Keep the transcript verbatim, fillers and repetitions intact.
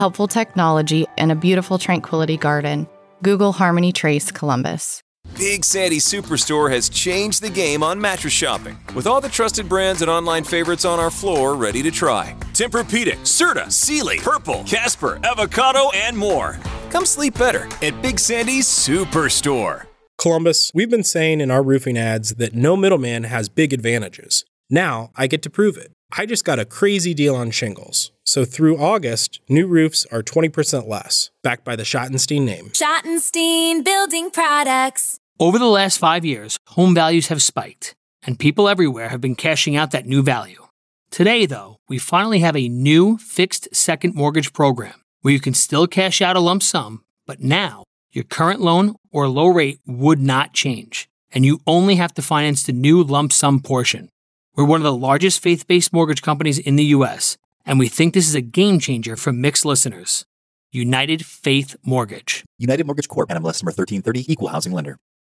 helpful technology, and a beautiful tranquility garden. Google Harmony Trace Columbus. Big Sandy Superstore has changed the game on mattress shopping, with all the trusted brands and online favorites on our floor ready to try. Tempur-Pedic, Serta, Sealy, Purple, Casper, Avocado, and more. Come sleep better at Big Sandy's Superstore. Columbus, we've been saying in our roofing ads that no middleman has big advantages. Now I get to prove it. I just got a crazy deal on shingles. So through August, new roofs are twenty percent less, backed by the Schottenstein name. Schottenstein Building Products. Over the last five years, home values have spiked, and people everywhere have been cashing out that new value. Today, though, we finally have a new fixed second mortgage program where you can still cash out a lump sum, but now your current loan or low rate would not change, and you only have to finance the new lump sum portion. We're one of the largest faith-based mortgage companies in the U S, and we think this is a game changer for mixed listeners. United Faith Mortgage. United Mortgage Corp. N M L S number thirteen thirty, Equal Housing Lender.